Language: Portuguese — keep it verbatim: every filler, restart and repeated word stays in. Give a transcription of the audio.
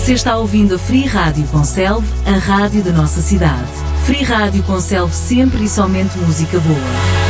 Você está ouvindo a Free Rádio Conselve, a rádio da nossa cidade. Free Rádio Conselve, sempre e somente música boa.